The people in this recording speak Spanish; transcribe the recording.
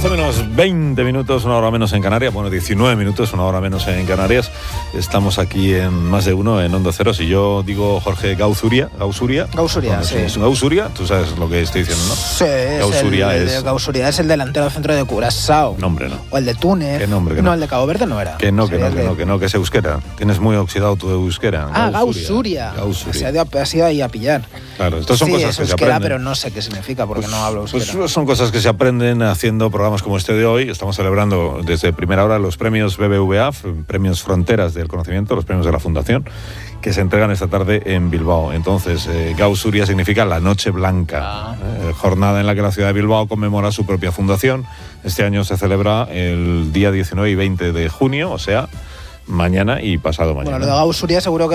12 menos 20 minutos, una hora menos en Canarias. Bueno, 19 minutos, una hora menos en Canarias. Estamos aquí en Más de Uno, en Onda Cero. Si yo digo Jorge Gausuria, sí. Es Gausuria, tú sabes lo que estoy diciendo, ¿no? Sí, Gausuria es el delantero del centro de Curazao. Nombre no. O el de Túnez. ¿Qué nombre? Que no, el de Cabo Verde no era. Que no, que es euskera. Tienes muy oxidado tu euskera. Gausuria. Ha sido ahí a pillar. Claro, estas son cosas que se aprenden. Pero no sé qué significa porque no hablo euskera. Pues son cosas que se aprenden haciendo programas como este de hoy. Estamos celebrando desde primera hora los premios BBVA, premios Fronteras del Conocimiento, los premios de la Fundación, que se entregan esta tarde en Bilbao. Entonces, Gausuria significa la Noche Blanca, jornada en la que la ciudad de Bilbao conmemora su propia fundación. Este año se celebra el día 19 y 20 de junio, o sea, mañana y pasado mañana. Bueno, lo de Gausuria seguro que